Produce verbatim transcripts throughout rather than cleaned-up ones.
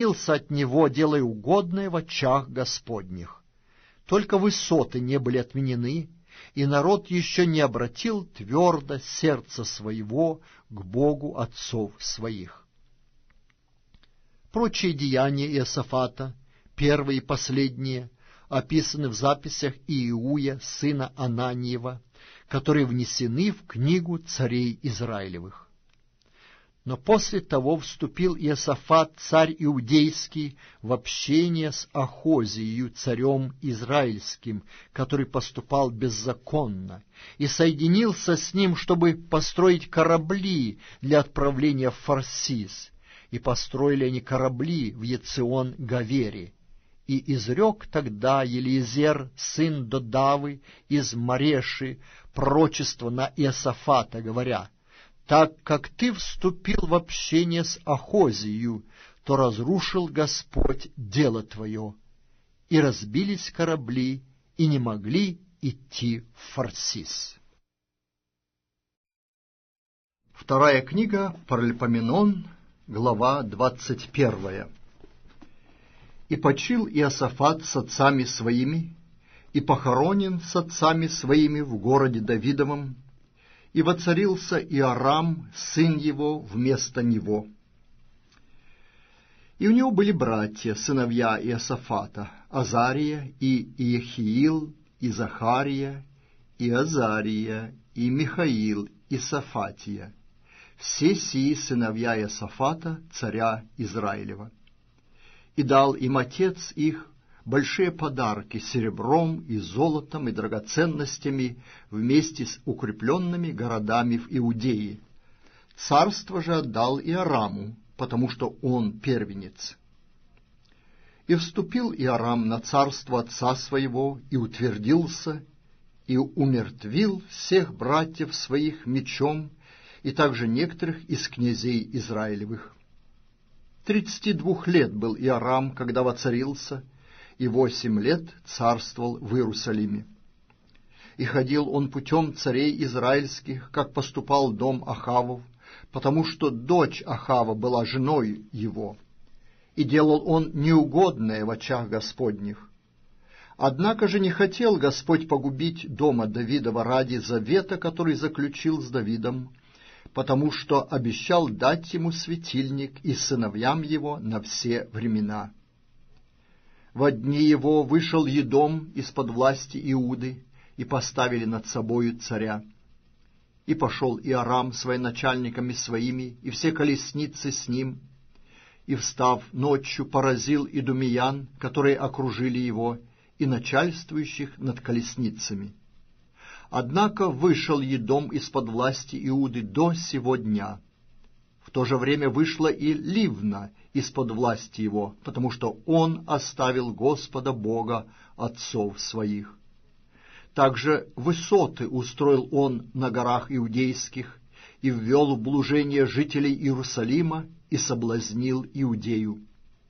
отвратился от него, делая угодное в очах Господних. Только высоты не были отменены, и народ еще не обратил твердо сердце своего к Богу отцов своих. Прочие деяния Иосафата, первые и последние, описаны в записях Иеуя, сына Ананиева, которые внесены в книгу царей Израилевых. Но после того вступил Иосафат, царь иудейский, в общение с Ахозией, царем израильским, который поступал беззаконно, и соединился с ним, чтобы построить корабли для отправления в Фарсис. И построили они корабли в Ецион-Гавере. И изрек тогда Елиезер, сын Додавы, из Мареши, пророчество на Иосафата, говоря: «Так как ты вступил в общение с Ахозией, то разрушил Господь дело твое». И разбились корабли, и не могли идти в Фарсис. Вторая книга Паральпоменон, глава двадцать первая. «И почил Иосафат с отцами своими, и похоронен с отцами своими в городе Давидовом, и воцарился Иорам, сын его, вместо него. И у него были братья, сыновья Иосафата, Азария, и Иехиил, и Захария, и Азария, и Михаил, и Сафатия, все сии сыновья Иосафата, царя Израилева. И дал им отец их большие подарки серебром и золотом и драгоценностями вместе с укрепленными городами в Иудее. Царство же отдал Иораму, потому что он первенец. И вступил Иорам на царство отца своего, и утвердился, и умертвил всех братьев своих мечом, и также некоторых из князей Израилевых. Тридцати двух лет был Иорам, когда воцарился, и восемь лет царствовал в Иерусалиме. И ходил он путем царей израильских, как поступал дом Ахавов, потому что дочь Ахава была женой его, и делал он неугодное в очах Господних. Однако же не хотел Господь погубить дома Давидова ради завета, который заключил с Давидом, потому что обещал дать ему светильник и сыновьям его на все времена. Во дни его вышел Едом из-под власти Иуды, и поставили над собою царя. И пошел Иорам с военачальниками своими, и все колесницы с ним, и, встав ночью, поразил идумеян, которые окружили его, и начальствующих над колесницами. Однако вышел Едом из-под власти Иуды до сего дня. В то же время вышла и Ливна из-под власти его, потому что он оставил Господа Бога отцов своих. Также высоты устроил он на горах иудейских, и ввел в блужение жителей Иерусалима, и соблазнил Иудею.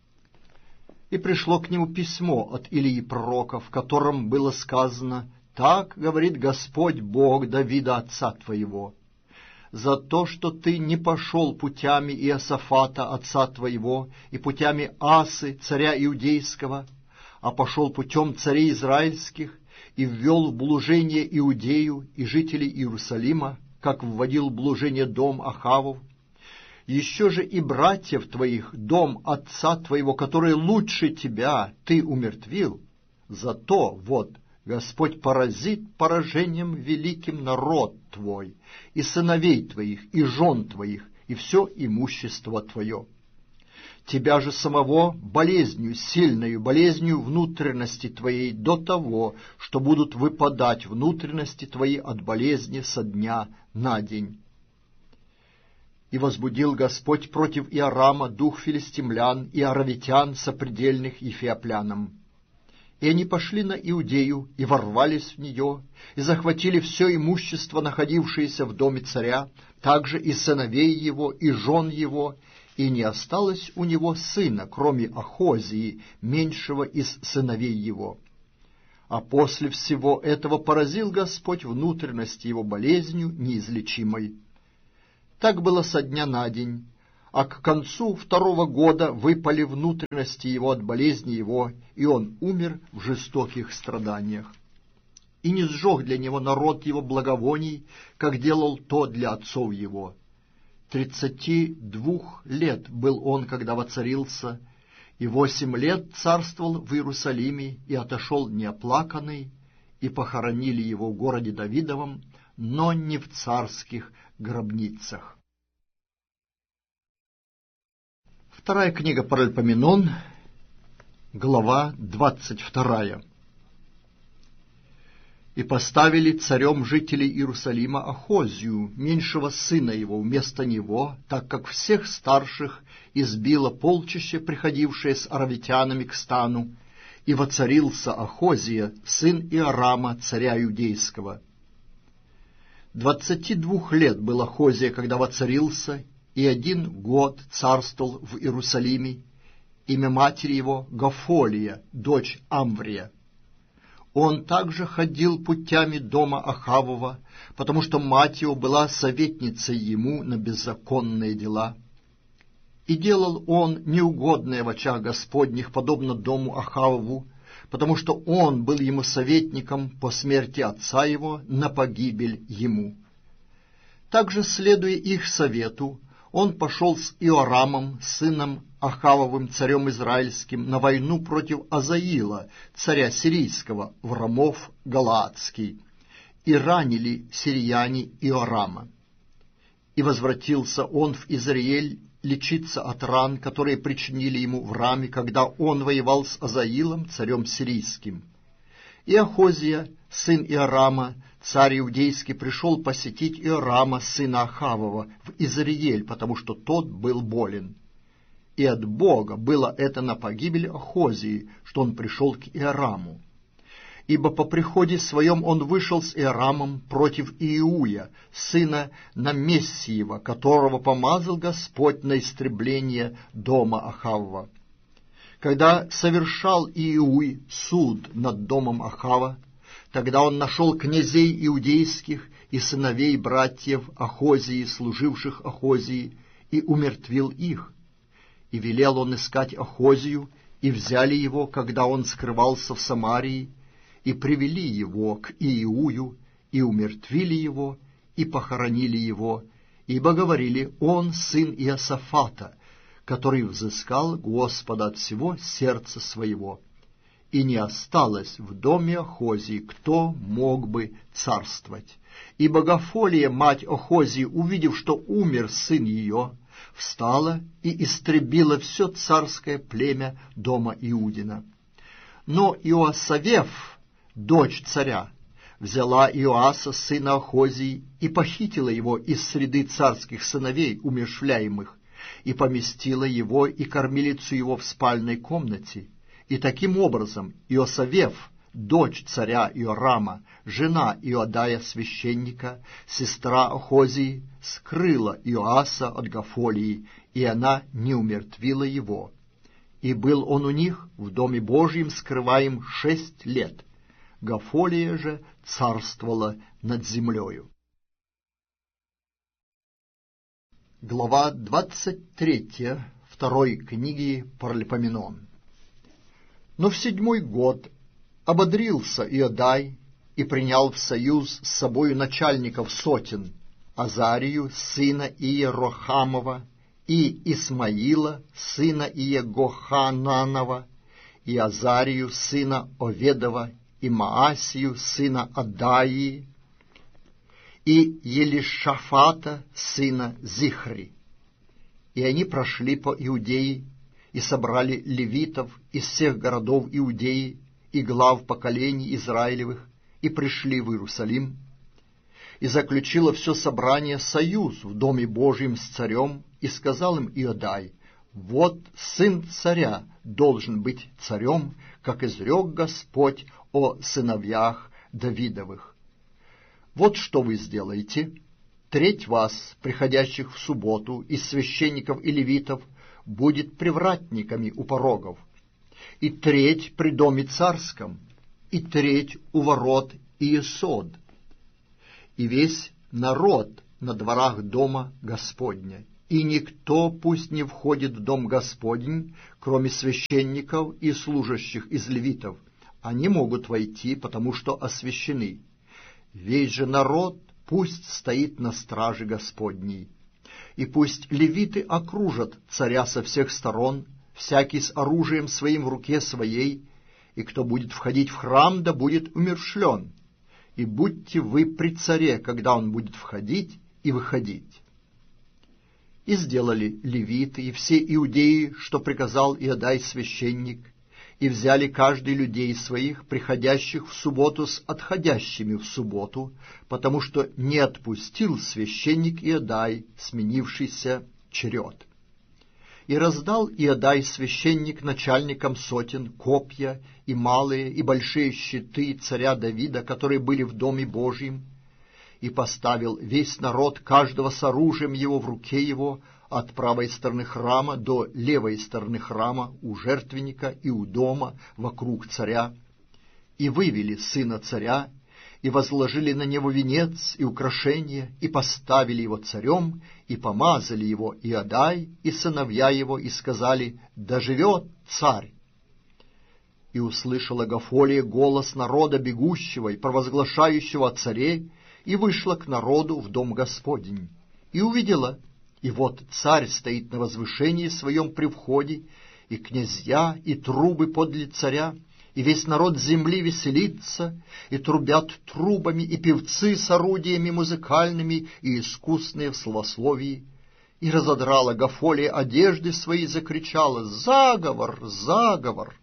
И пришло к нему письмо от Илии пророка, в котором было сказано: «Так говорит Господь Бог Давида отца твоего, за то, что ты не пошел путями Иосафата отца твоего и путями Асы, царя иудейского, а пошел путем царей израильских и ввел в блужение Иудею и жителей Иерусалима, как вводил в блужение дом Ахавов. Еще же и братьев твоих, дом отца твоего, который лучше тебя, ты умертвил. Зато вот Господь поразит поражением великим народ твой, и сыновей твоих, и жен твоих, и все имущество твое. Тебя же самого болезнью, сильною болезнью внутренности твоей до того, что будут выпадать внутренности твои от болезни со дня на день». И возбудил Господь против Иорама дух филистимлян и аравитян сопредельных ефиоплянам. И они пошли на Иудею, и ворвались в нее, и захватили все имущество, находившееся в доме царя, также и сыновей его, и жен его, и не осталось у него сына, кроме Ахозии, меньшего из сыновей его. А после всего этого поразил Господь внутренности его болезнью неизлечимой. Так было со дня на день, а к концу второго года выпали внутренности его от болезни его, и он умер в жестоких страданиях. И не сжег для него народ его благовоний, как делал то для отцов его. Тридцати двух лет был он, когда воцарился, и восемь лет царствовал в Иерусалиме, и отошел неоплаканный, и похоронили его в городе Давидовом, но не в царских гробницах. Вторая книга Паральпоменон, глава двадцать вторая. «И поставили царем жителей Иерусалима Ахозию, меньшего сына его, вместо него, так как всех старших избило полчище, приходившее с аравитянами к стану, и воцарился Ахозия, сын Иорама, царя иудейского. Двадцати двух лет был Ахозия, когда воцарился, и один год царствовал в Иерусалиме, имя матери его Гафолия, дочь Амврия. Он также ходил путями дома Ахавова, потому что мать его была советницей ему на беззаконные дела. И делал он неугодное в очах Господних, подобно дому Ахавову, потому что он был ему советником по смерти отца его на погибель ему. Также, следуя их совету, он пошел с Иорамом, сыном Ахавовым, царем израильским, на войну против Азаила, царя сирийского, в Рамов Галаадский, и ранили сирияне Иорама. И возвратился он в Израиль лечиться от ран, которые причинили ему в Раме, когда он воевал с Азаилом, царем сирийским. И Ахозия, сын Иорама, царь иудейский, пришел посетить Иорама, сына Ахавова, в Израиль, потому что тот был болен. И от Бога было это на погибель Ахозии, что он пришел к Иораму. Ибо по приходе своем он вышел с Иорамом против Иуя, сына Намессиева, которого помазал Господь на истребление дома Ахавова. Когда совершал Иуй суд над домом Ахава, тогда он нашел князей иудейских и сыновей братьев Ахозии, служивших Ахозии, и умертвил их. И велел он искать Ахозию, и взяли его, когда он скрывался в Самарии, и привели его к Иую, и умертвили его, и похоронили его, ибо говорили: он сын Иосафата, который взыскал Господа от всего сердца своего. И не осталось в доме Ахозии, кто мог бы царствовать. Ибо Гафолия, мать Ахозии, увидев, что умер сын ее, встала и истребила все царское племя дома Иудина. Но Иоасавев, дочь царя, взяла Иоаса, сына Ахозии, и похитила его из среды царских сыновей, умерщвляемых, и поместила его и кормилицу его в спальной комнате. И таким образом Иосавев, дочь царя Иорама, жена Иодая священника, сестра Ахозии, скрыла Иоаса от Гафолии, и она не умертвила его. И был он у них в доме Божьем скрываем шесть лет. Гафолия же царствовала над землею. Глава двадцать третья второй книги Паральпоменон. Но в седьмой год ободрился Иодай и принял в союз с собою начальников сотен Азарию, сына Иерохамова, и Исмаила, сына Иегохананова, и Азарию, сына Оведова, и Маасию, сына Адаии, и Елишафата, сына Зихри. И они прошли по Иудее, и собрали левитов из всех городов Иудеи и глав поколений Израилевых, и пришли в Иерусалим, и заключило все собрание союз в доме Божьем с царем, и сказал им Иодай: вот сын царя должен быть царем, как изрек Господь о сыновьях Давидовых. Вот что вы сделаете: треть вас, приходящих в субботу, из священников и левитов, будет привратниками у порогов, и треть при доме царском, и треть у ворот Иесод, и весь народ на дворах дома Господня, и никто пусть не входит в дом Господень, кроме священников и служащих из левитов. Они могут войти, потому что освящены. Весь же народ пусть стоит на страже Господней. И пусть левиты окружат царя со всех сторон, всякий с оружием своим в руке своей, и кто будет входить в храм, да будет умерщвлен. И будьте вы при царе, когда он будет входить и выходить». И сделали левиты и все иудеи, что приказал Иодай священник, и взяли каждый людей своих, приходящих в субботу с отходящими в субботу, потому что не отпустил священник Иодай сменившийся черед. И раздал Иодай священник начальникам сотен копья и малые и большие щиты царя Давида, которые были в доме Божьем, и поставил весь народ каждого с оружием его в руке его от правой стороны храма до левой стороны храма у жертвенника и у дома вокруг царя, и вывели сына царя, и возложили на него венец и украшения, и поставили его царем, и помазали его Иодай и сыновья его, и сказали: «Да живет царь!» И услышала Агафолия голос народа бегущего и провозглашающего о царе, и вышла к народу в дом Господень, и увидела, и вот царь стоит на возвышении своем при входе, и князья, и трубы подле царя, и весь народ земли веселится, и трубят трубами, и певцы с орудиями музыкальными, и искусные в словословии. И разодрала Агафолия одежды свои, закричала: «Заговор! Заговор!»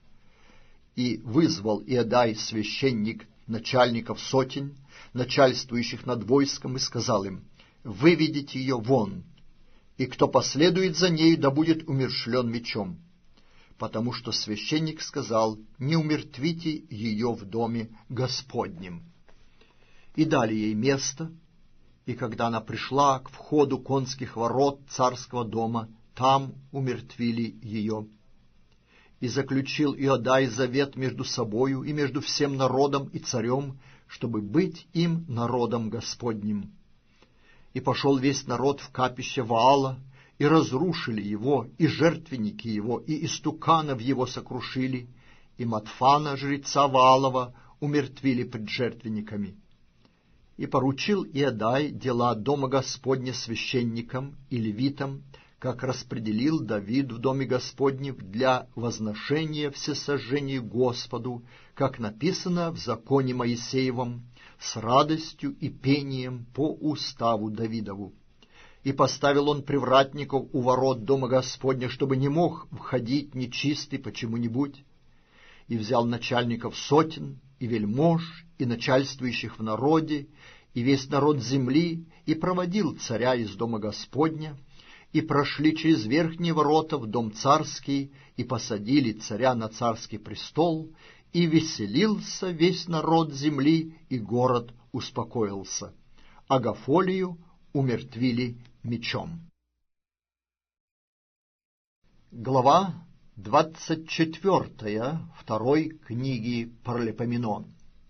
И вызвал Иодай священник начальников сотен, начальствующих над войском, и сказал им: «Выведите ее вон, и кто последует за нею, да будет умерщвлен мечом». Потому что священник сказал: «Не умертвите ее в доме Господнем». И дали ей место, и когда она пришла к входу конских ворот царского дома, там умертвили ее. И заключил Иодай завет между собою и между всем народом и царем, чтобы быть им народом Господним. И пошел весь народ в капище Ваала, и разрушили его, и жертвенники его, и истуканов его сокрушили, и Матфана, жреца Ваалова, умертвили пред жертвенниками. И поручил Иодай дела дома Господня священникам и левитам, как распределил Давид в доме Господнем для возношения всесожжений Господу, как написано в законе Моисеевом, с радостью и пением по уставу Давидову. И поставил он привратников у ворот дома Господня, чтобы не мог входить нечистый почему-нибудь, и взял начальников сотен, и вельмож, и начальствующих в народе, и весь народ земли, и проводил царя из дома Господня, и прошли через верхние ворота в дом царский, и посадили царя на царский престол, и веселился весь народ земли, и город успокоился. Агафолию умертвили мечом. Глава двадцать четвертая второй книги Паралипоменон.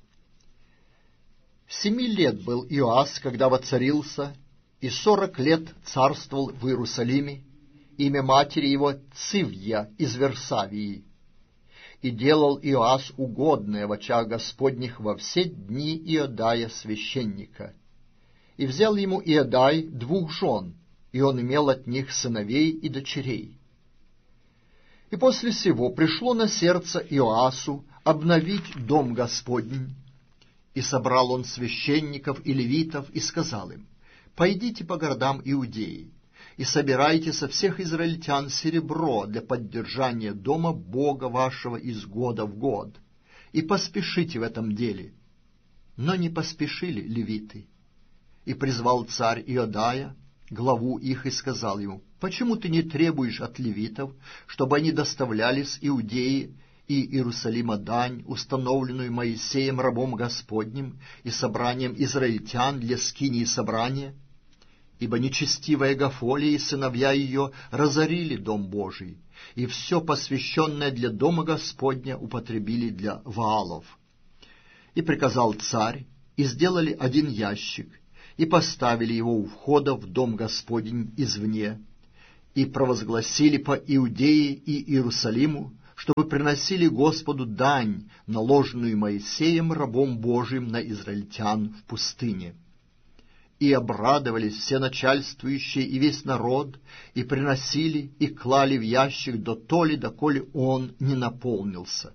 Семи лет был Иоас, когда воцарился, и сорок лет царствовал в Иерусалиме. Имя матери его Цивья из Версавии. И делал Иоас угодное в очах Господних во все дни Иодая священника. И взял ему Иодай двух жен, и он имел от них сыновей и дочерей. И после сего пришло на сердце Иоасу обновить дом Господень, и собрал он священников и левитов, и сказал им: «Пойдите по городам Иудеи, и собирайте со всех израильтян серебро для поддержания дома Бога вашего из года в год, и поспешите в этом деле». Но не поспешили левиты. И призвал царь Иодая, главу их, и сказал ему: «Почему ты не требуешь от левитов, чтобы они доставляли с Иудеи и Иерусалима дань, установленную Моисеем рабом Господним, и собранием израильтян для скинии собрания? Ибо нечестивая Агафолия и сыновья ее разорили дом Божий, и все посвященное для дома Господня употребили для Ваалов». И приказал царь, и сделали один ящик, и поставили его у входа в дом Господень извне, и провозгласили по Иудее и Иерусалиму, чтобы приносили Господу дань, наложенную Моисеем, рабом Божиим, на израильтян в пустыне. И обрадовались все начальствующие и весь народ, и приносили, и клали в ящик до толи, доколе он не наполнился.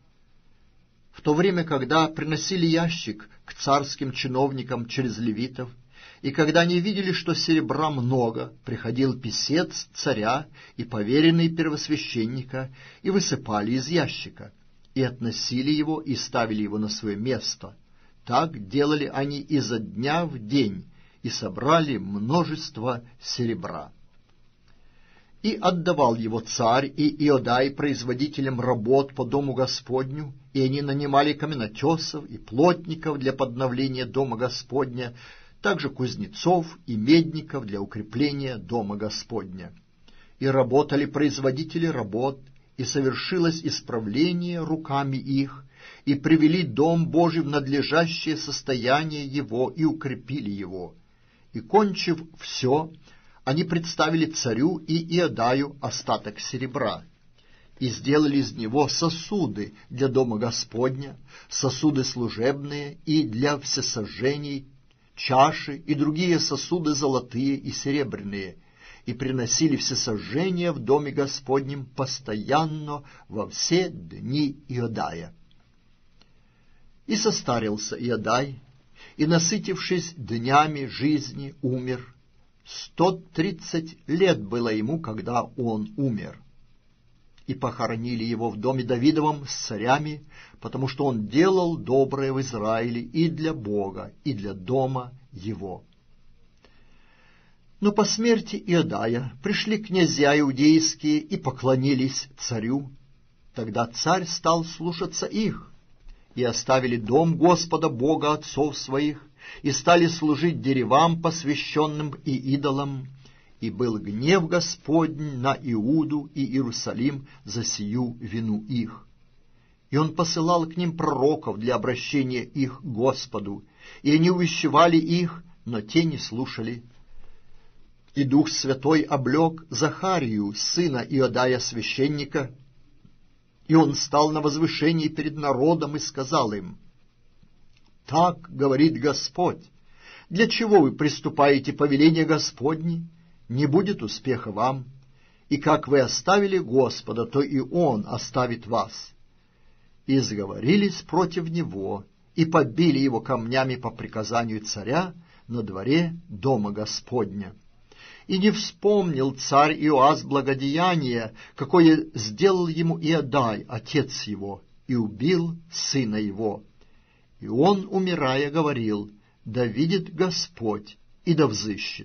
В то время, когда приносили ящик к царским чиновникам через левитов, и когда они видели, что серебра много, приходил писец царя и поверенный первосвященника, и высыпали из ящика, и относили его, и ставили его на свое место. Так делали они изо дня в день, и собрали множество серебра. И отдавал его царь и Иодай производителям работ по дому Господню, и они нанимали каменотесов и плотников для подновления дома Господня, также кузнецов и медников для укрепления дома Господня. И работали производители работ, и совершилось исправление руками их, и привели дом Божий в надлежащее состояние его, и укрепили его. И, кончив все, они представили царю и Иодаю остаток серебра, и сделали из него сосуды для дома Господня, сосуды служебные и для всесожжений, чаши и другие сосуды золотые и серебряные, и приносили всесожжения в доме Господнем постоянно во все дни Иодая. И состарился Иодай, и, насытившись днями жизни, умер. Сто тридцать лет было ему, когда он умер. И похоронили его в доме Давидовом с царями, потому что он делал доброе в Израиле и для Бога, и для дома его. Но по смерти Иодая пришли князья иудейские и поклонились царю. Тогда царь стал слушаться их, и оставили дом Господа Бога отцов своих, и стали служить деревам, посвященным и идолам, и был гнев Господень на Иуду и Иерусалим за сию вину их. И он посылал к ним пророков для обращения их к Господу, и они увещевали их, но те не слушали. И Дух Святой облек Захарию, сына Иодая священника, и он стал на возвышении перед народом и сказал им: «Так говорит Господь, для чего вы приступаете повеление Господне? Не будет успеха вам, и как вы оставили Господа, то и Он оставит вас». И сговорились против него, и побили его камнями по приказанию царя на дворе дома Господня. И не вспомнил царь Иоас благодеяние, какое сделал ему Иодай, отец его, и убил сына его. И он, умирая, говорил: «Да видит Господь, и да взыщет».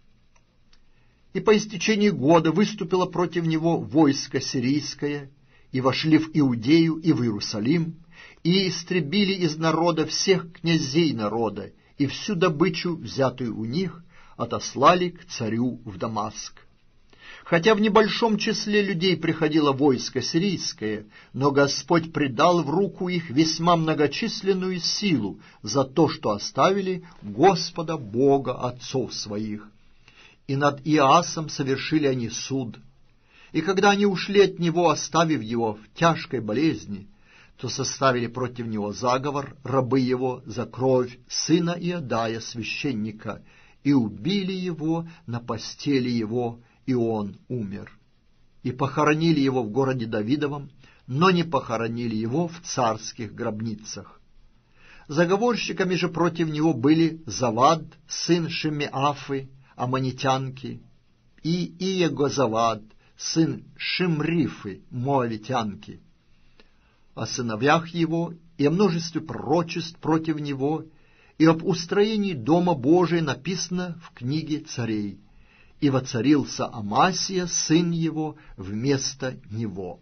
И по истечении года выступило против него войско сирийское, и вошли в Иудею и в Иерусалим, и истребили из народа всех князей народа, и всю добычу, взятую у них, отослали к царю в Дамаск. Хотя в небольшом числе людей приходило войско сирийское, но Господь предал в руку их весьма многочисленную силу за то, что оставили Господа Бога отцов своих. И над Иоасом совершили они суд. И когда они ушли от него, оставив его в тяжкой болезни, то составили против него заговор рабы его за кровь сына Иодая священника, и убили его на постели его, и он умер. И похоронили его в городе Давидовом, но не похоронили его в царских гробницах. Заговорщиками же против него были Завад, сын Шимеафы, аммонитянки, и Иегозавад, сын Шимрифы, моавитянки. О сыновьях его и о множестве пророчеств против него и об устроении Дома Божия написано в книге царей. И воцарился Амасия, сын его, вместо него.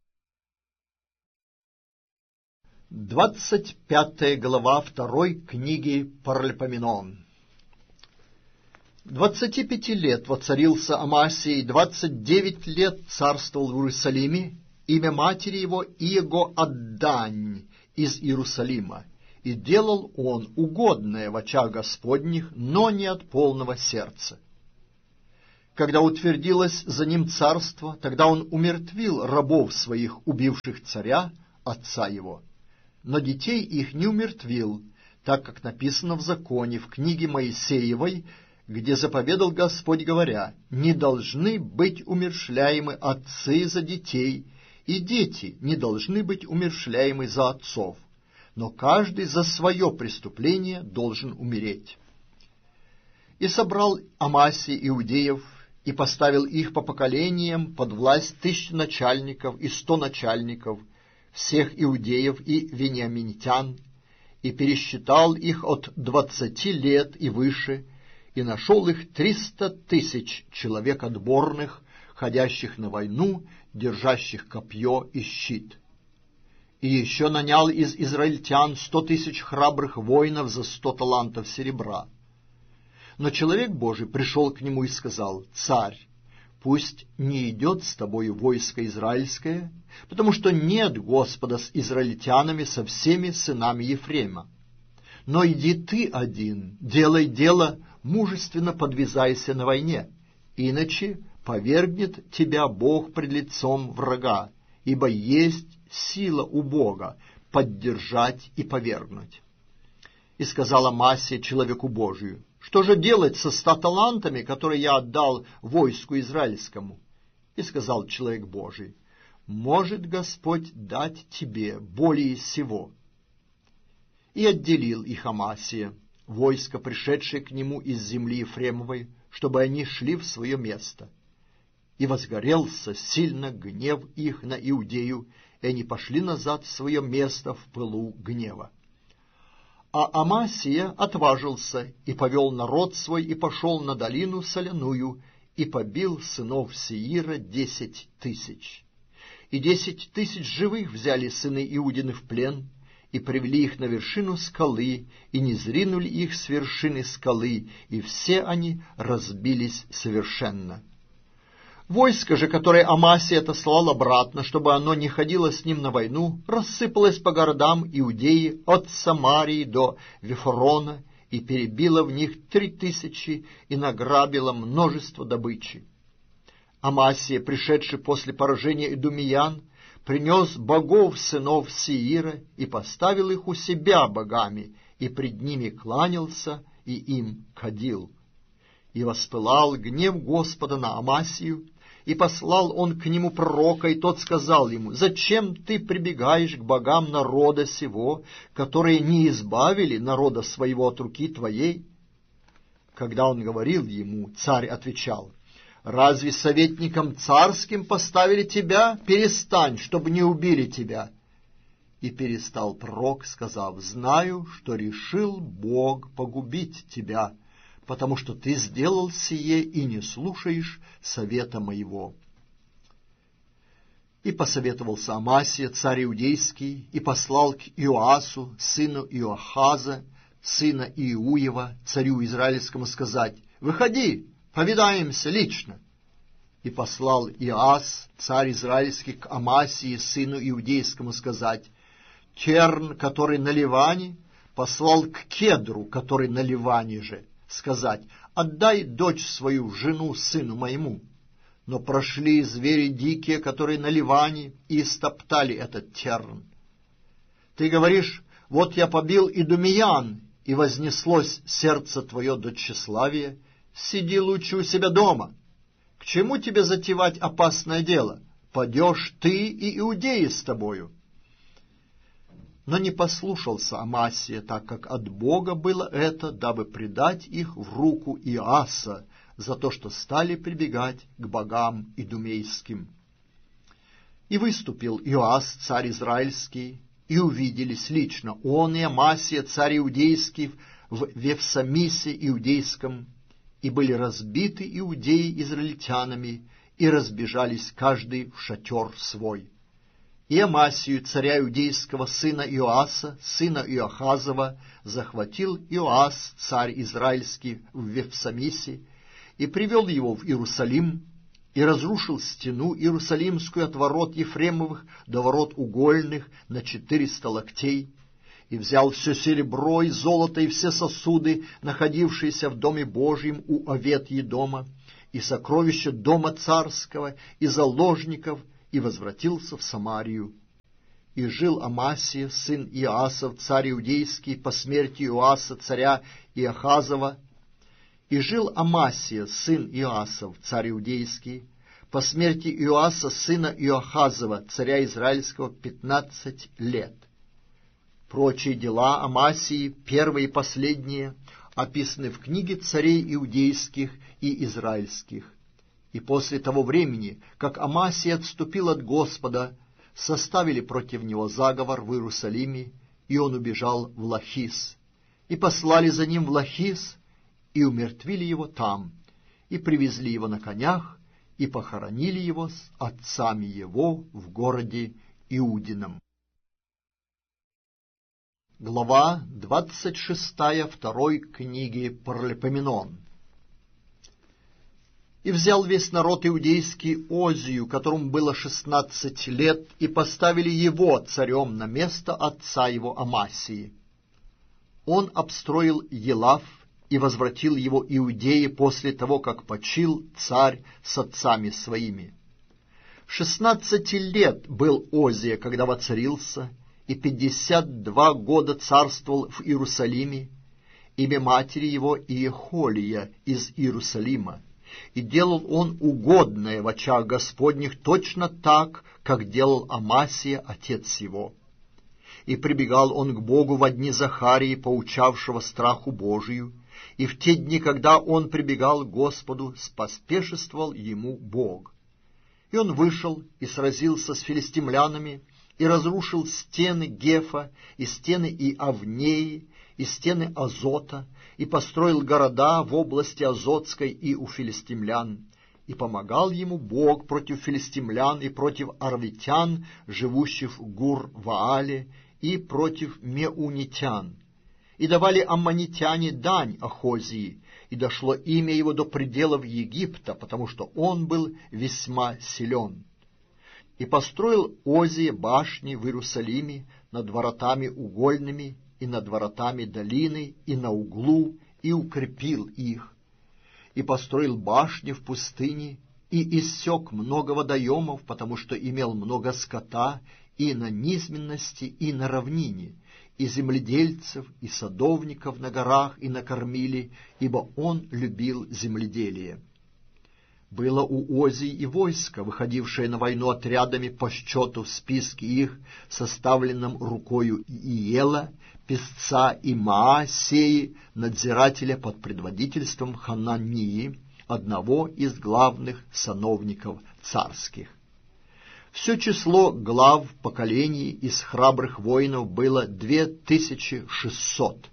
Двадцать пятая глава второй книги Паралипоменон. Двадцати пяти лет воцарился Амасий, двадцать девять лет царствовал в Иерусалиме, имя матери его Иегоаддань из Иерусалима, и делал он угодное в очах Господних, но не от полного сердца. Когда утвердилось за ним царство, тогда он умертвил рабов своих, убивших царя, отца его. Но детей их не умертвил, так как написано в законе, в книге Моисеевой, где заповедал Господь, говоря: «Не должны быть умерщвляемы отцы за детей, и дети не должны быть умерщвляемы за отцов, но каждый за свое преступление должен умереть». И собрал Амасия иудеев, и поставил их по поколениям под власть тысяч начальников и сто начальников, всех иудеев и вениаминитян, и пересчитал их от двадцати лет и выше, и нашел их триста тысяч человек отборных, ходящих на войну, держащих копье и щит. И еще нанял из израильтян сто тысяч храбрых воинов за сто талантов серебра. Но человек Божий пришел к нему и сказал: «Царь, пусть не идет с тобою войско израильское, потому что нет Господа с израильтянами, со всеми сынами Ефрема. Но иди ты один, делай дело, мужественно подвязайся на войне, иначе повергнет тебя Бог пред лицом врага, ибо есть сила у Бога поддержать и повергнуть». И сказал Амасия человеку Божию: «Что же делать со ста талантами, которые я отдал войску израильскому?» И сказал человек Божий: «Может Господь дать тебе более сего». И отделил их Амасия, войско, пришедшее к нему из земли Ефремовой, чтобы они шли в свое место. И возгорелся сильно гнев их на Иудею, и они пошли назад в свое место в пылу гнева. А Амасия отважился и повел народ свой, и пошел на долину соляную, и побил сынов Сеира десять тысяч. И десять тысяч живых взяли сыны Иудины в плен, и привели их на вершину скалы, и низвринули их с вершины скалы, и все они разбились совершенно. Войско же, которое Амасия отослал обратно, чтобы оно не ходило с ним на войну, рассыпалось по городам Иудеи от Самарии до Вифорона, и перебило в них три тысячи, и награбило множество добычи. Амасия, пришедший после поражения идумеян, принес богов сынов Сеира и поставил их у себя богами, и пред ними кланялся и им кадил. И воспылал гнев Господа на Амасию, и послал он к нему пророка, и тот сказал ему: «Зачем ты прибегаешь к богам народа сего, которые не избавили народа своего от руки твоей?» Когда он говорил ему, царь отвечал: «Разве советником царским поставили тебя? Перестань, чтобы не убили тебя». И перестал пророк, сказав: «Знаю, что решил Бог погубить тебя, потому что ты сделал сие и не слушаешь совета моего». И посоветовался Амасия, царь иудейский, и послал к Иоасу, сыну Иоахаза, сына Иуева, царю израильскому, сказать: «Выходи, повидаемся лично». И послал Иоас, царь израильский, к Амасии, сыну иудейскому, сказать: «Терн, который на Ливане, послал к Кедру, который на Ливане же, сказать: отдай дочь свою жену сыну моему. Но прошли звери дикие, которые на Ливане, и истоптали этот терн. Ты говоришь: вот я побил идумеян, и вознеслось сердце твое до тщеславия. Сиди лучше у себя дома. К чему тебе затевать опасное дело? Падешь ты и иудеи с тобою». Но не послушался Амасия, так как от Бога было это, дабы предать их в руку Иоаса за то, что стали прибегать к богам идумейским. И выступил Иоас, царь израильский, и увиделись лично он и Амасия, царь иудейский, в Вефсамисе иудейском, и были разбиты иудеи израильтянами, и разбежались каждый в шатер свой. И Амасию, царя иудейского, сына Иоаса, сына Иоахазова, захватил Иоас, царь израильский, в Вефсамисе, и привел его в Иерусалим, и разрушил стену иерусалимскую от ворот Ефремовых до ворот угольных на четыреста локтей, и взял все серебро и золото и все сосуды, находившиеся в доме Божьем у Овед-Едома, и сокровища дома царского, и заложников, и возвратился в Самарию. И жил Амасия, сын Иоасов, царь иудейский, по смерти Иоаса, царя Иохазова. И жил Амасия, сын Иоасов, царь иудейский, по смерти Иоаса, сына Иохазова, царя израильского, пятнадцать лет. Прочие дела Амасии, первые и последние, описаны в книге царей иудейских и израильских. И после того времени, как Амасия отступил от Господа, составили против него заговор в Иерусалиме, и он убежал в Лахис. И послали за ним в Лахис, и умертвили его там, и привезли его на конях, и похоронили его с отцами его в городе Иудином. Глава двадцать шестая второй книги Паралипоменон. И взял весь народ иудейский Озию, которому было шестнадцать лет, и поставили его царем на место отца его Амасии. Он обстроил Елав и возвратил его Иудее после того, как почил царь с отцами своими. Шестнадцати лет был Озия, когда воцарился, и пятьдесят два года царствовал в Иерусалиме. Имя матери его Иехолия из Иерусалима. И делал он угодное в очах Господних точно так, как делал Амасия, отец его. И прибегал он к Богу во дни Захарии, поучавшего страху Божию, и в те дни, когда он прибегал к Господу, споспешествовал ему Бог. И он вышел и сразился с филистимлянами, и разрушил стены Гефа, и стены Иавнеи, и стены Азота, и построил города в области Азотской и у филистимлян. И помогал ему Бог против филистимлян и против арвитян, живущих в Гур-Ваале, и против меунитян. И давали аммонитяне дань Ахозии, и дошло имя его до пределов Египта, потому что он был весьма силен. И построил Озия башни в Иерусалиме над воротами угольными, и над воротами долины, и на углу, и укрепил их. И построил башни в пустыне, и иссек много водоемов, потому что имел много скота, и на низменности, и на равнине, и земледельцев, и садовников на горах, и на кормили, ибо он любил земледелие. Было у Озии и войско, выходившее на войну отрядами по счету в списке их, составленном рукою Иела, писца, и Маасеи, надзирателя под предводительством Ханании, одного из главных сановников царских. Все число глав поколений из храбрых воинов было две тысячи шестьсот.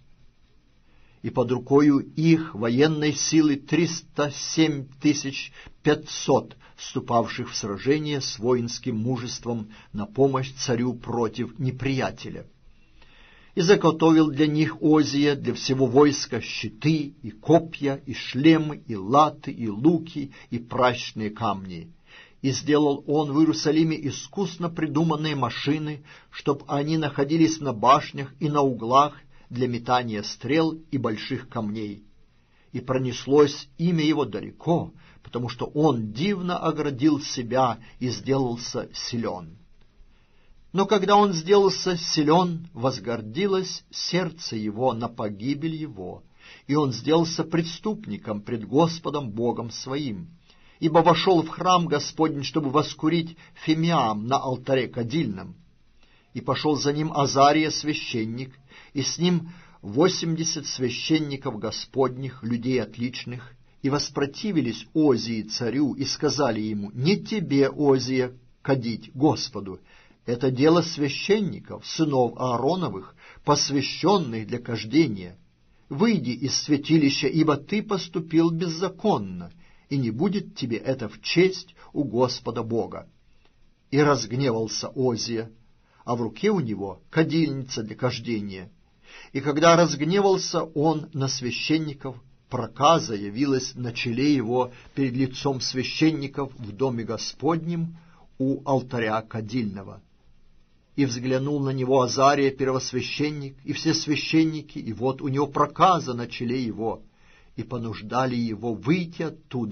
И под рукою их военной силы триста семь тысяч пятьсот, вступавших в сражение с воинским мужеством на помощь царю против неприятеля. И заготовил для них Озия, для всего войска, щиты, и копья, и шлемы, и латы, и луки, и пращные камни. И сделал он в Иерусалиме искусно придуманные машины, чтоб они находились на башнях и на углах, для метания стрел и больших камней. И пронеслось имя его далеко, потому что он дивно оградил себя и сделался силен. Но когда он сделался силен, возгордилось сердце его на погибель его, и он сделался преступником пред Господом Богом своим, ибо вошел в храм Господень, чтобы воскурить фимиам на алтаре кадильном. И пошел за ним Азария священник, и с ним восемьдесят священников Господних, людей отличных, и воспротивились Озии царю, и сказали ему: «Не тебе, Озия, кадить Господу, это дело священников, сынов Аароновых, посвященных для кождения. Выйди из святилища, ибо ты поступил беззаконно, и не будет тебе это в честь у Господа Бога». И разгневался Озия, а в руке у него кадильница для кождения. И когда разгневался он на священников, проказа явилась на челе его перед лицом священников в доме Господнем у алтаря кадильного. И взглянул на него Азария, первосвященник, и все священники, и вот у него проказа на челе его, и понуждали его выйти оттуда,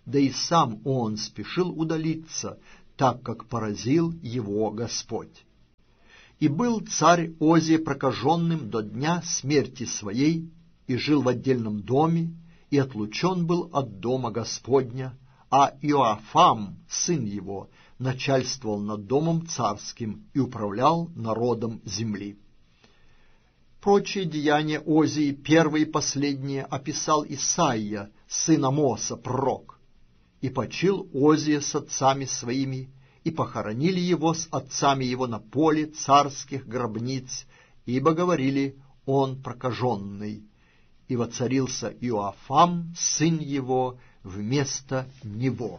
да и сам он спешил удалиться, так как поразил его Господь. И был царь Озия прокаженным до дня смерти своей, и жил в отдельном доме, и отлучен был от дома Господня, а Иоафам, сын его, начальствовал над домом царским и управлял народом земли. Прочие деяния Озии, первые и последние, описал Исаия, сын Амоса, пророк. И почил Озия с отцами своими, и похоронили его с отцами его на поле царских гробниц, ибо говорили: он прокаженный. И воцарился Иоафам, сын его, вместо него.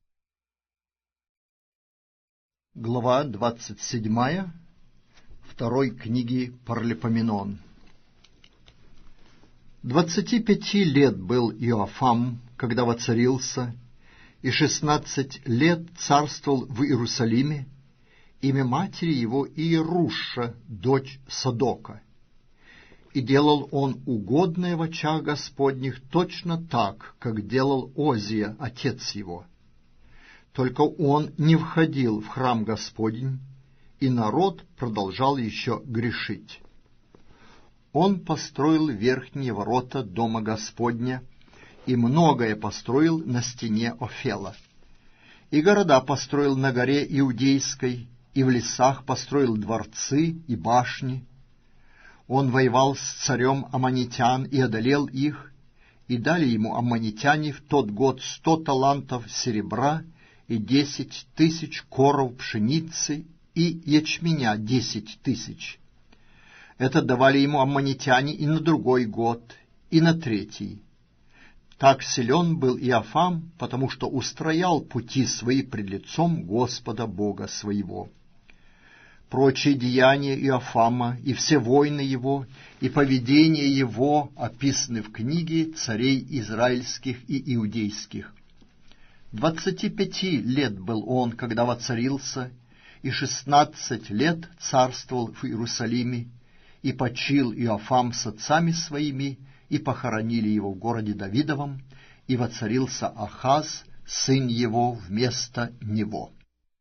Глава двадцать седьмая второй книги Паралипоменон. Двадцати пяти лет был Иоафам, когда воцарился, и шестнадцать лет царствовал в Иерусалиме, имя матери его Иеруша, дочь Садока. И делал он угодное в очах Господних точно так, как делал Озия, отец его. Только он не входил в храм Господень, и народ продолжал еще грешить. Он построил верхние ворота дома Господня, и многое построил на стене Офела. И города построил на горе Иудейской, и в лесах построил дворцы и башни. Он воевал с царем аммонитян и одолел их, и дали ему аммонитяне в тот год сто талантов серебра и десять тысяч коров пшеницы и ячменя десять тысяч. Это давали ему аммонитяне и на другой год, и на третий. Так силен был Иоафам, потому что устроял пути свои пред лицом Господа Бога своего. Прочие деяния Иоафама и все войны его, и поведение его описаны в книге царей израильских и иудейских. Двадцати пяти лет был он, когда воцарился, и шестнадцать лет царствовал в Иерусалиме, и почил Иоафам с отцами своими, и похоронили его в городе Давидовом, и воцарился Ахаз, сын его, вместо него.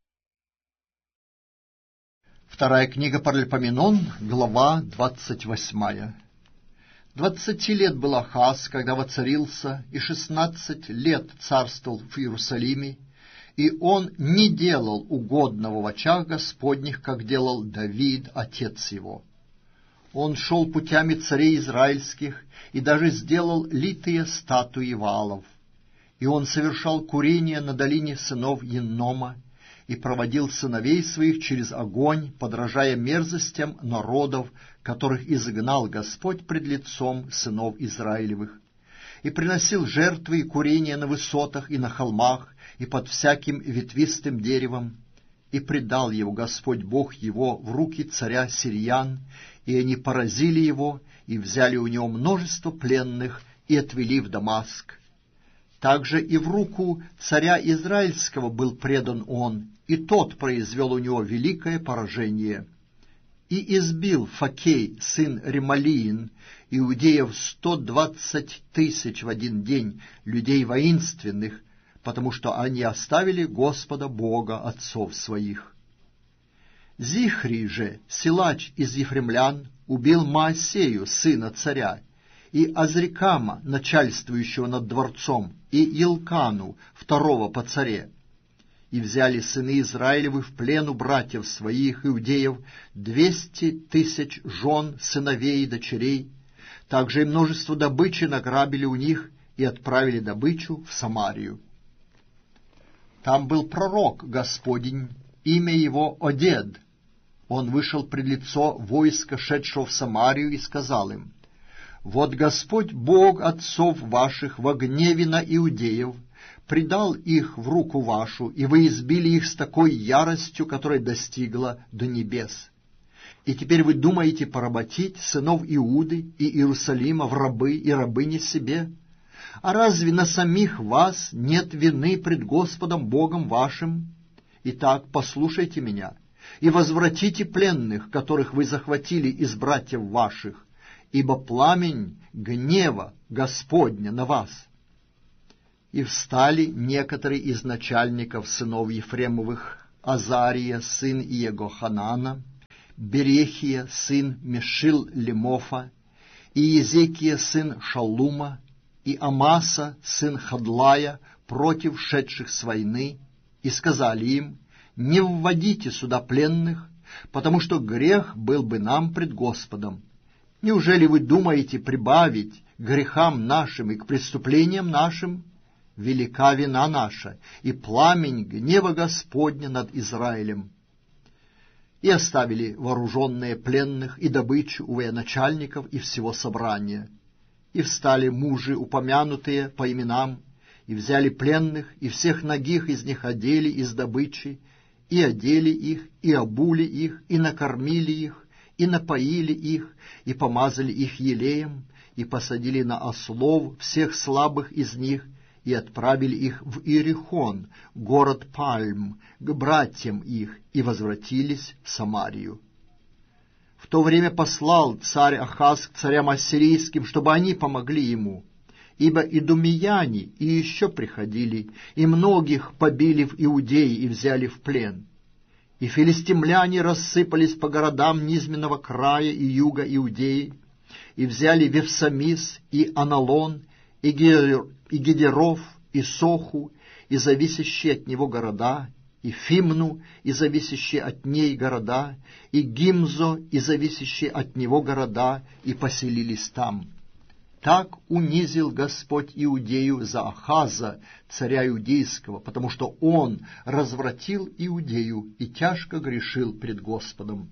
Вторая книга Паралипоменон, глава двадцать восьмая. Двадцати лет был Ахаз, когда воцарился, и шестнадцать лет царствовал в Иерусалиме, и он не делал угодного в очах Господних, как делал Давид, отец его. Он шел путями царей израильских и даже сделал литые статуи Ваалов. И он совершал курение на долине сынов Еннома, и проводил сыновей своих через огонь, подражая мерзостям народов, которых изгнал Господь пред лицом сынов Израилевых, и приносил жертвы и курения на высотах и на холмах, и под всяким ветвистым деревом, и предал его Господь Бог его в руки царя сириян, и они поразили его, и взяли у него множество пленных, и отвели в Дамаск. Также и в руку царя Израильского был предан он, и тот произвел у него великое поражение. И избил Факей, сын Ремалиин, иудеев сто двадцать тысяч в один день, людей воинственных, потому что они оставили Господа Бога отцов своих. Зихри же, силач из ефремлян, убил Маасею, сына царя, и Азрикама, начальствующего над дворцом, и Илкану, второго по царе. И взяли сыны Израилевы в плен у братьев своих, иудеев, двести тысяч жен, сыновей и дочерей. Также и множество добычи награбили у них и отправили добычу в Самарию. Там был пророк Господень, имя его Одед. Он вышел пред лицо войска, шедшего в Самарию, и сказал им: «Вот Господь Бог отцов ваших во гневе на иудеев предал их в руку вашу, и вы избили их с такой яростью, которая достигла до небес. И теперь вы думаете поработить сынов Иуды и Иерусалима в рабы и рабыни себе? А разве на самих вас нет вины пред Господом Богом вашим? Итак, послушайте меня, и возвратите пленных, которых вы захватили из братьев ваших, ибо пламень гнева Господня на вас». И встали некоторые из начальников сынов Ефремовых: Азария, сын Иегоханана, Берехия, сын Мешил-Лемофа, и Езекия, сын Шаллума, и Амаса, сын Хадлая, против шедших с войны, и сказали им: не вводите сюда пленных, потому что грех был бы нам пред Господом. Неужели вы думаете прибавить к грехам нашим и к преступлениям нашим? Велика вина наша, и пламень гнева Господня над Израилем. И оставили вооруженные пленных и добычу у военачальников и всего собрания. И встали мужи, упомянутые по именам, и взяли пленных, и всех нагих из них одели из добычи, и одели их, и обули их, и накормили их, и напоили их, и помазали их елеем, и посадили на ослов всех слабых из них, и отправили их в Иерихон, город Пальм, к братьям их, и возвратились в Самарию. В то время послал царь Ахаз к царям ассирийским, чтобы они помогли ему, ибо идумеяне и еще приходили, и многих побили в Иудее и взяли в плен. И филистимляне рассыпались по городам низменного края и юга Иудеи, и взяли Вевсамис, и Аналон, и Гедеров, и Соху, и зависящие от него города, и Фимну, и зависящие от ней города, и Гимзо, и зависящие от него города, и поселились там. Так унизил Господь Иудею за Ахаза, царя иудейского, потому что он развратил Иудею и тяжко грешил пред Господом.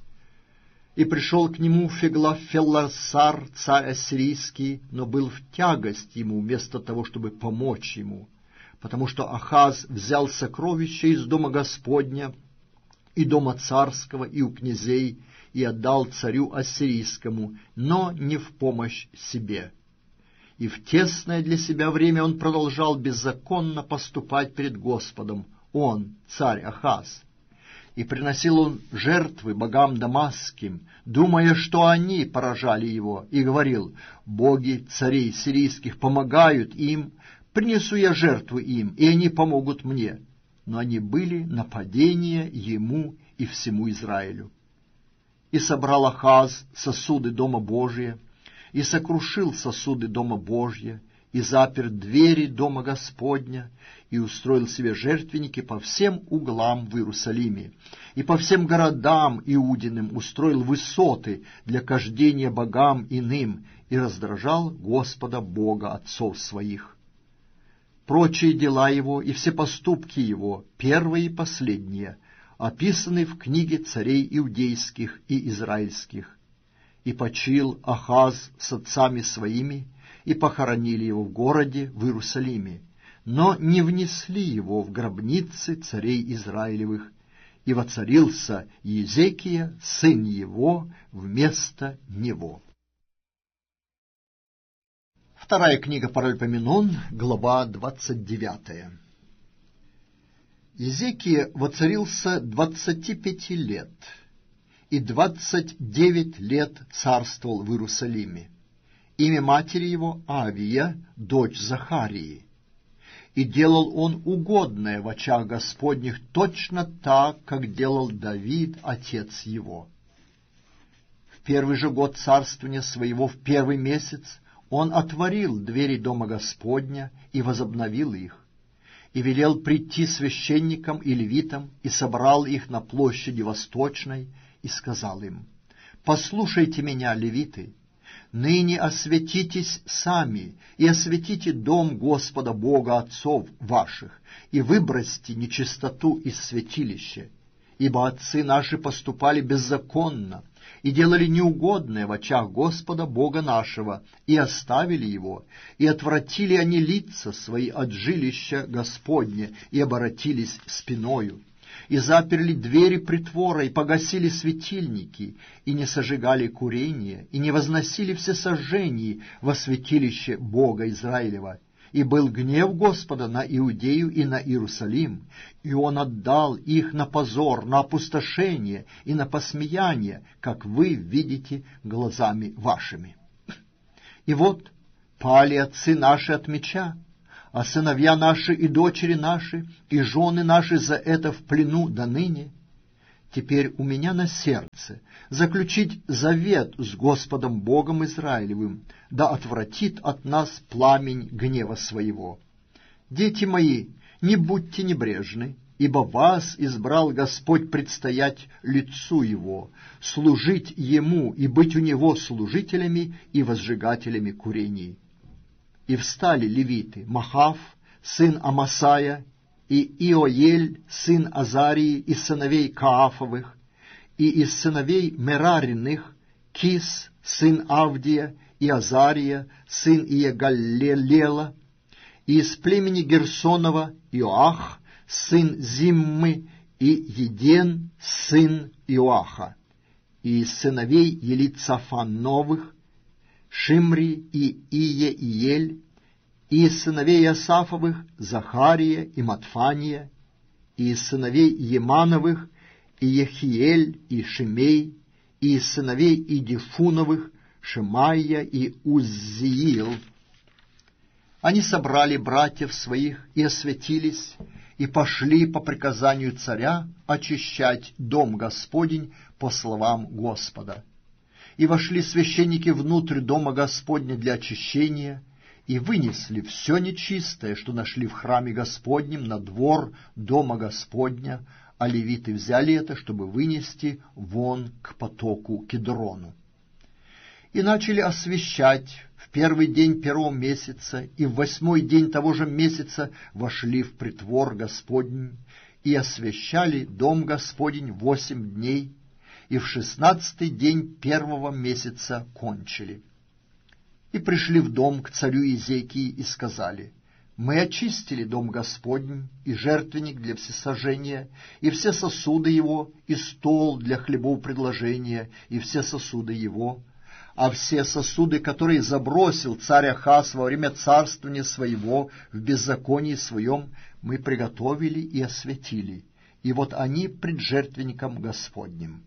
И пришел к нему Феглафелласар, царь ассирийский, но был в тягость ему, вместо того, чтобы помочь ему, потому что Ахаз взял сокровища из дома Господня, и дома царского, и у князей, и отдал царю ассирийскому, но не в помощь себе. И в тесное для себя время он продолжал беззаконно поступать пред Господом, он, царь Ахаз. И приносил он жертвы богам дамасским, думая, что они поражали его, и говорил: боги царей сирийских помогают им, принесу я жертву им, и они помогут мне. Но они были нападение ему и всему Израилю. И собрал Ахаз сосуды дома Божия, и сокрушил сосуды дома Божия, и запер двери дома Господня, и устроил себе жертвенники по всем углам в Иерусалиме, и по всем городам Иудиным устроил высоты для кождения богам иным, и раздражал Господа Бога отцов своих. Прочие дела его и все поступки его, первые и последние, описаны в книге царей иудейских и израильских. И почил Ахаз с отцами своими, и похоронили его в городе в Иерусалиме, но не внесли его в гробницы царей Израилевых, и воцарился Езекия, сын его, вместо него. Вторая книга Паральпоменон, глава двадцать девятая. Езекия воцарился двадцати пяти лет, и двадцать девять лет царствовал в Иерусалиме. Имя матери его Авия, дочь Захарии. И делал он угодное в очах Господних точно так, как делал Давид, отец его. В первый же год царствования своего, в первый месяц, он отворил двери дома Господня и возобновил их, и велел прийти священникам и левитам, и собрал их на площади Восточной, и сказал им: «Послушайте меня, левиты, ныне осветитесь сами, и осветите дом Господа Бога отцов ваших, и выбросьте нечистоту из святилища, ибо отцы наши поступали беззаконно, и делали неугодное в очах Господа Бога нашего, и оставили его, и отвратили они лица свои от жилища Господня, и оборотились спиною, и заперли двери притвора, и погасили светильники, и не сожигали курение, и не возносили всесожжений во святилище Бога Израилева. И был гнев Господа на Иудею и на Иерусалим, и он отдал их на позор, на опустошение и на посмеяние, как вы видите глазами вашими. И вот пали отцы наши от меча, а сыновья наши и дочери наши, и жены наши за это в плену до ныне. Теперь у меня на сердце заключить завет с Господом Богом Израилевым, да отвратит от нас пламень гнева своего. Дети мои, не будьте небрежны, ибо вас избрал Господь предстоять лицу Его, служить Ему и быть у Него служителями и возжигателями курений. И встали левиты Махав, сын Амасая, и Иоель, сын Азарии, из сыновей Каафовых, и из сыновей Мерариных Кис, сын Авдия, и Азария, сын Иегалелела, и из племени Герсонова Иоах, сын Зиммы, и Еден, сын Иоаха, и из сыновей Елицафановых Шимри и Иеиель, и из сыновей Иосафовых Захария и Матфания, и из сыновей Емановых Иехиэль и Шимей, и из сыновей Идифуновых Шемайя и Уззиил. Они собрали братьев своих и освятились, и пошли по приказанию царя очищать дом Господень по словам Господа. И вошли священники внутрь дома Господня для очищения, и вынесли все нечистое, что нашли в храме Господнем, на двор дома Господня, а левиты взяли это, чтобы вынести вон к потоку Кедрону. И начали освящать в первый день первого месяца, и в восьмой день того же месяца вошли в притвор Господень, и освящали дом Господень восемь дней, и в шестнадцатый день первого месяца кончили. И пришли в дом к царю Иезекии и сказали: «Мы очистили дом Господень, и жертвенник для всесожжения, и все сосуды его, и стол для хлебопредложения, и все сосуды его, а все сосуды, которые забросил царь Ахаз во время царствования своего в беззаконии своем, мы приготовили и освятили, и вот они пред жертвенником Господним».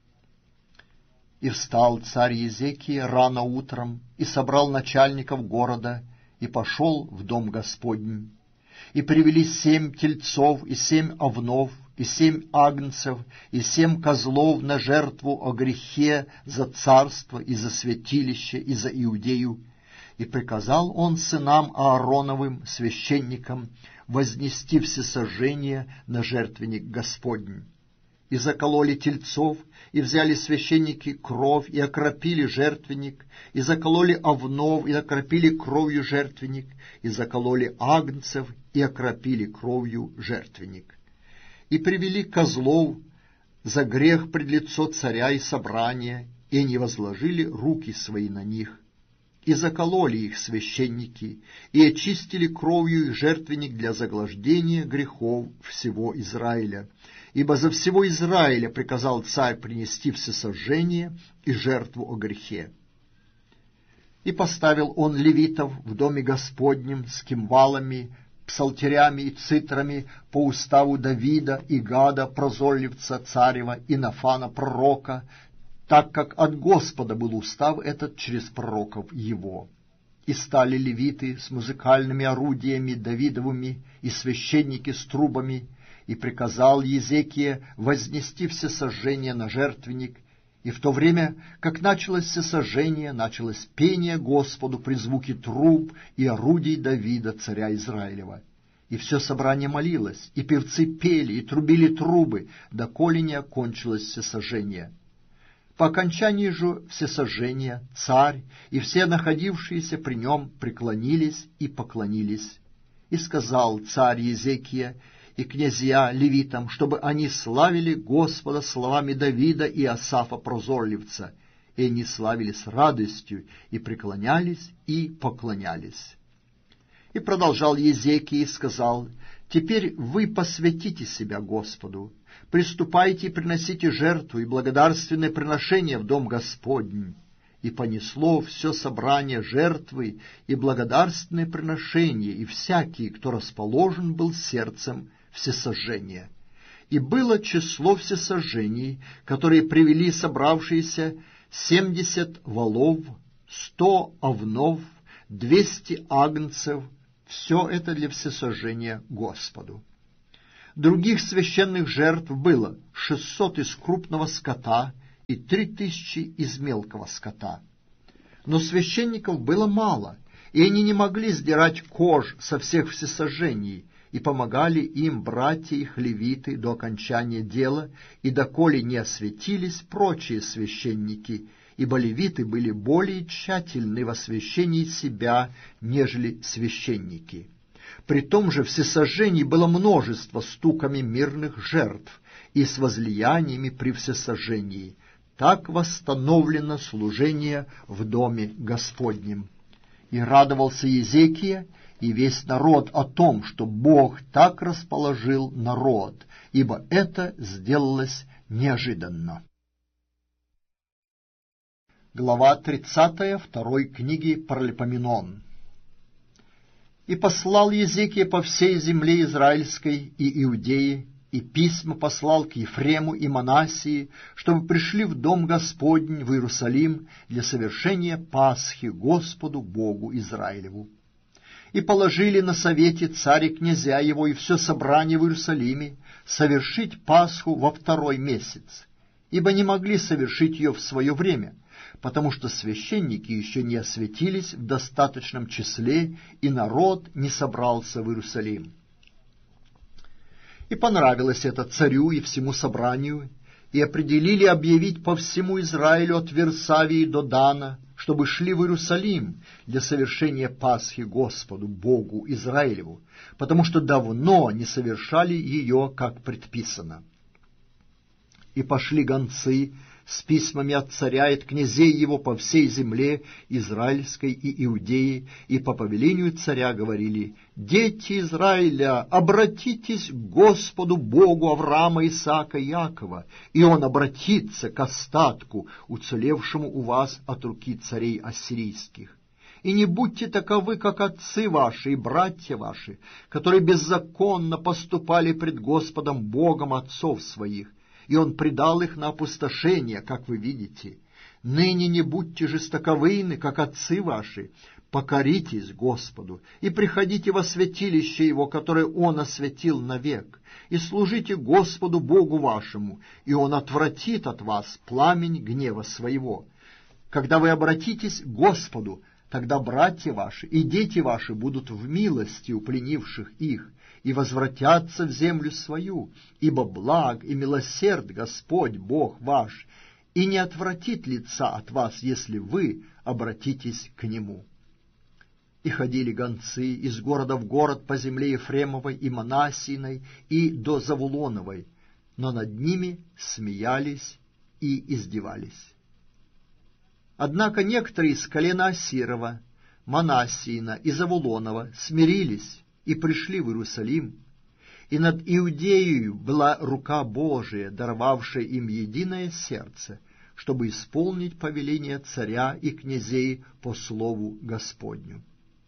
И встал царь Иезекия рано утром, и собрал начальников города, и пошел в дом Господень. И привели семь тельцов, и семь овнов, и семь агнцев, и семь козлов на жертву о грехе за царство, и за святилище, и за Иудею. И приказал он сынам Аароновым, священникам, вознести всесожжение на жертвенник Господень. И закололи тельцов, и взяли священники кровь, и окропили жертвенник, и закололи овнов, и окропили кровью жертвенник, и закололи агнцев, и окропили кровью жертвенник. И привели козлов за грех пред лицо царя и собрания, и не возложили руки свои на них. И закололи их священники, и очистили кровью их жертвенник для заглаждения грехов всего Израиля. Ибо за всего Израиля приказал царь принести всесожжение и жертву о грехе. И поставил он левитов в доме Господнем с кимвалами, псалтерями и цитрами по уставу Давида и Гада, прозорливца царева, и Нафана пророка, так как от Господа был устав этот через пророков его. И стали левиты с музыкальными орудиями Давидовыми, и священники с трубами, и приказал Иезекия вознести всесожжение на жертвенник, и в то время, как началось всесожжение, началось пение Господу при звуке труб и орудий Давида, царя Израилева. И все собрание молилось, и певцы пели, и трубили трубы, доколе не окончилось всесожжение. По окончании же всесожжения царь и все находившиеся при нем преклонились и поклонились. И сказал царь Иезекия и князья левитам, чтобы они славили Господа словами Давида и Асафа прозорливца, и они славили с радостью, и преклонялись, и поклонялись. И продолжал Иезекия и сказал: «Теперь вы посвятите себя Господу, приступайте и приносите жертву и благодарственное приношение в дом Господень». И понесло все собрание жертвы и благодарственное приношение, и всякий, кто расположен был сердцем всесожжения. И было число всесожжений, которые привели собравшиеся, семьдесят волов, сто овнов, двести агнцев, Все это для всесожжения Господу. Других священных жертв было шестьсот из крупного скота и три тысячи из мелкого скота. Но священников было мало, и они не могли сдирать кож со всех всесожжений, и помогали им братья их левиты до окончания дела, и доколе не осветились прочие священники, ибо левиты были более тщательны в освящении себя, нежели священники. При том же всесожжений было множество стуками мирных жертв и с возлияниями при всесожжении. Так восстановлено служение в доме Господнем. И радовался Иезекия и весь народ о том, что Бог так расположил народ, ибо это сделалось неожиданно. Глава тридцатая второй книги Паралипоменон. «И послал Иезекия по всей земле Израильской и Иудеи, и письма послал к Ефрему и Манассии, чтобы пришли в дом Господень в Иерусалим для совершения Пасхи Господу Богу Израилеву. И положили на совете царь и князья его и все собрание в Иерусалиме совершить Пасху во второй месяц, ибо не могли совершить ее в свое время, потому что священники еще не осветились в достаточном числе, и народ не собрался в Иерусалим. И понравилось это царю и всему собранию, и определили объявить по всему Израилю от Версавии до Дана, чтобы шли в Иерусалим для совершения Пасхи Господу, Богу Израилеву, потому что давно не совершали ее, как предписано. И пошли гонцы с письмами от царя и от князей его по всей земле Израильской и Иудеи, и по повелению царя говорили: «Дети Израиля, обратитесь к Господу Богу Авраама, Исаака и Иакова, и Он обратится к остатку, уцелевшему у вас от руки царей ассирийских. И не будьте таковы, как отцы ваши и братья ваши, которые беззаконно поступали пред Господом Богом отцов своих, и Он предал их на опустошение, как вы видите. Ныне не будьте жестоковыйны, как отцы ваши, покоритесь Господу, и приходите во святилище Его, которое Он осветил навек, и служите Господу Богу вашему, и Он отвратит от вас пламень гнева своего. Когда вы обратитесь к Господу, тогда братья ваши и дети ваши будут в милости у пленивших их, и возвратятся в землю свою, ибо благ и милосерд Господь Бог ваш, и не отвратит лица от вас, если вы обратитесь к Нему». И ходили гонцы из города в город по земле Ефремовой и Манассиной и до Завулоновой, но над ними смеялись и издевались. Однако некоторые из колена Ассирова, Манассиина и Завулонова смирились и пришли в Иерусалим, и над Иудеей была рука Божия, даровавшая им единое сердце, чтобы исполнить повеление царя и князей по слову Господню.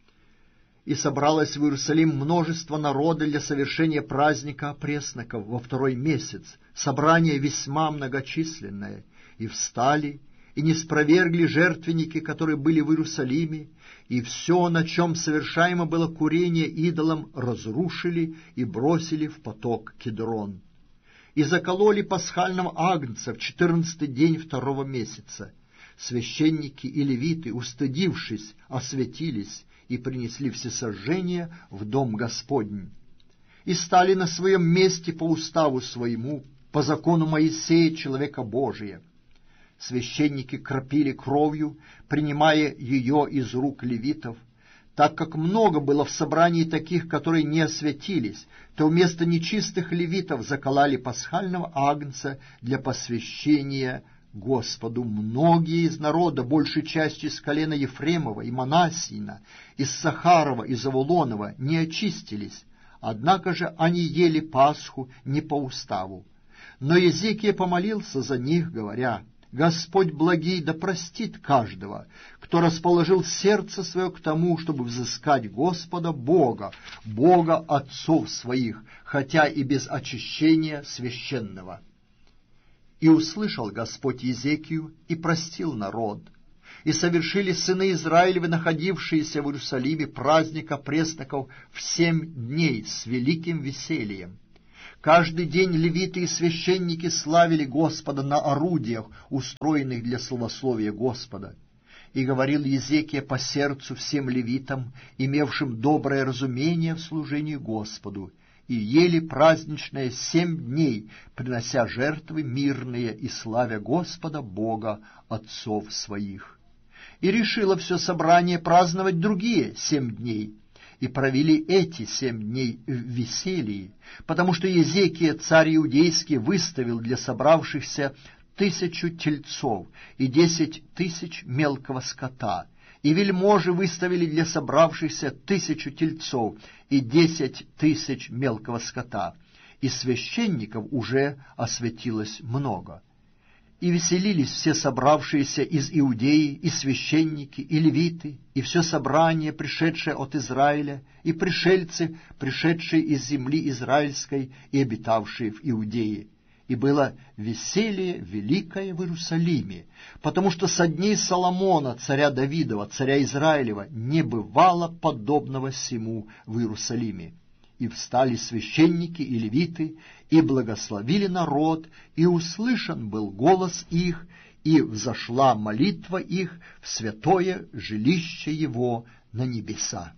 И собралось в Иерусалим множество народа для совершения праздника опресноков во второй месяц, собрание весьма многочисленное, и встали, и не спровергли жертвенники, которые были в Иерусалиме, и все, на чем совершаемо было курение идолам, разрушили и бросили в поток Кидрон. И закололи пасхального агнца в четырнадцатый день второго месяца. Священники и левиты, устыдившись, осветились и принесли всесожжение в дом Господень. И стали на своем месте по уставу своему, по закону Моисея, человека Божия. Священники кропили кровью, принимая ее из рук левитов. Так как много было в собрании таких, которые не осветились, то вместо нечистых левитов закололи пасхального агнца для посвящения Господу. Многие из народа, большей частью из колена Ефремова и Манассиина, из Сахарова и Завулонова, не очистились, однако же они ели Пасху не по уставу. Но Иезекия помолился за них, говоря: «Господь благий да простит каждого, кто расположил сердце свое к тому, чтобы взыскать Господа Бога, Бога отцов своих, хотя и без очищения священного». И услышал Господь Иезекию и простил народ. И совершили сыны Израилевы, находившиеся в Иерусалиме, праздник опресноков в семь дней с великим весельем. Каждый день левиты и священники славили Господа на орудиях, устроенных для славословия Господа. И говорил Иезекия по сердцу всем левитам, имевшим доброе разумение в служении Господу, и ели праздничное семь дней, принося жертвы мирные и славя Господа Бога отцов своих. И решило все собрание праздновать другие семь дней, и провели эти семь дней в веселье, потому что Иезекия, царь иудейский, выставил для собравшихся тысячу тельцов и десять тысяч мелкого скота, и вельможи выставили для собравшихся тысячу тельцов и десять тысяч мелкого скота, и священников уже осветилось много. И веселились все собравшиеся из Иудеи, и священники, и левиты, и все собрание, пришедшее от Израиля, и пришельцы, пришедшие из земли израильской и обитавшие в Иудее. И было веселье великое в Иерусалиме, потому что со дней Соломона, царя Давидова, царя Израилева, не бывало подобного сему в Иерусалиме. И встали священники и левиты, и благословили народ, и услышан был голос их, и взошла молитва их в святое жилище его на небеса.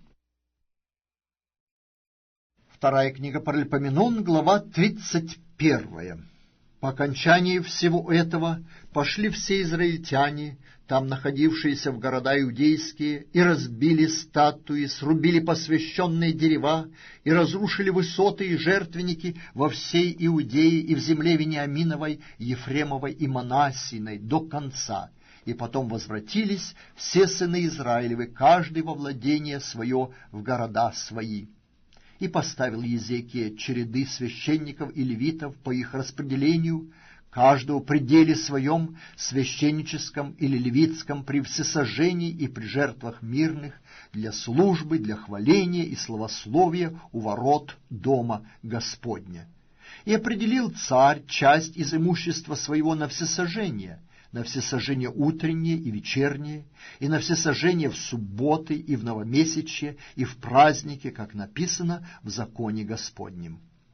Вторая книга Паралипоменон, глава тридцать первая. По окончании всего этого пошли все израильтяне, там находившиеся в города иудейские, и разбили статуи, срубили посвященные дерева, и разрушили высоты и жертвенники во всей Иудее и в земле Вениаминовой, Ефремовой и Манассиной до конца. И потом возвратились все сыны Израилевы, каждый во владение свое в города свои. И поставил Иезекия череды священников и левитов по их распределению, каждого при деле своем, священническом или левитском, при всесожжении и при жертвах мирных, для службы, для хваления и славословия у ворот дома Господня. И определил царь часть из имущества своего на всесожжение, на всесожжение утреннее и вечернее, и на всесожжение в субботы и в новомесячье, и в праздники, как написано в законе Господнем.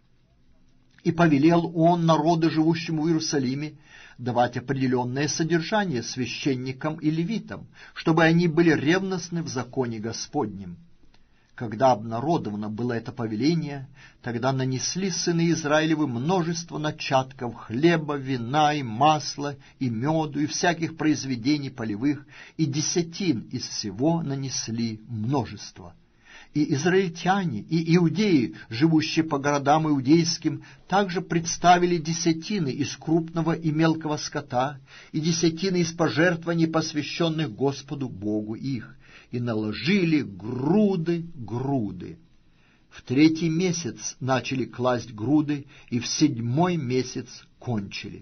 И повелел он народу, живущему в Иерусалиме, давать определенное содержание священникам и левитам, чтобы они были ревностны в законе Господнем. Когда обнародовано было это повеление, тогда нанесли сыны Израилевы множество начатков хлеба, вина и масла, и меду, и всяких произведений полевых, и десятин из всего нанесли множество. И израильтяне, и иудеи, живущие по городам иудейским, также представили десятины из крупного и мелкого скота, и десятины из пожертвований, посвященных Господу Богу их, и наложили груды, груды. В третий месяц начали класть груды, и в седьмой месяц кончили.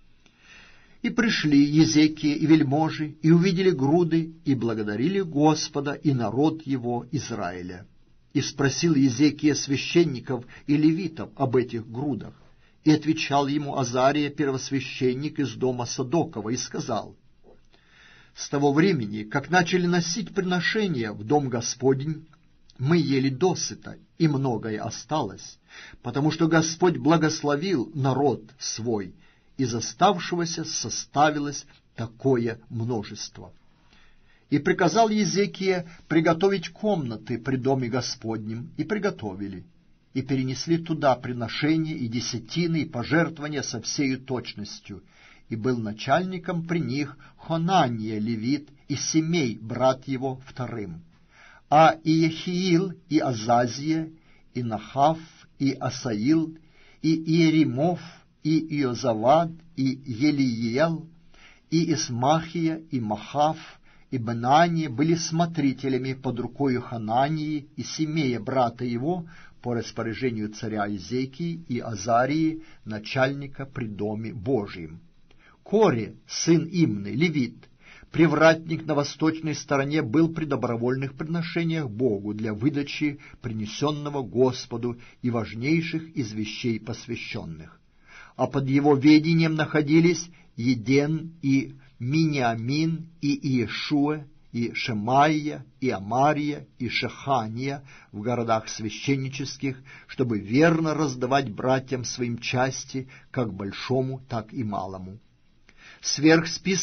И пришли Иезекия и вельможи, и увидели груды, и благодарили Господа и народ его Израиля. И спросил Иезекия священников и левитов об этих грудах. И отвечал ему Азария, первосвященник из дома Садокова, и сказал: «С того времени, как начали носить приношения в дом Господень, мы ели досыта, и многое осталось, потому что Господь благословил народ свой, из оставшегося составилось такое множество». И приказал Иезекия приготовить комнаты при доме Господнем, и приготовили, и перенесли туда приношения и десятины и пожертвования со всею точностью, и был начальником при них Хонания левит и Семей, брат его, вторым. А Иехиил и Азазия, и Нахав, и Асаил, и Иеремов, и Иозавад, и Елиел, и Исмахия, и Махав, и Бенания были смотрителями под рукою Ханании и Семея, брата его, по распоряжению царя Иезекии и Азарии, начальника при доме Божьем. Коре, сын Имны, левит, привратник на восточной стороне, был при добровольных приношениях Богу для выдачи принесенного Господу и важнейших из вещей посвященных. А под его ведением находились Еден и Миниамин и Иешуа, и Шемаия, и Амария, и Шехания в городах священнических, чтобы верно раздавать братьям своим части, как большому, так и малому. Сверх списка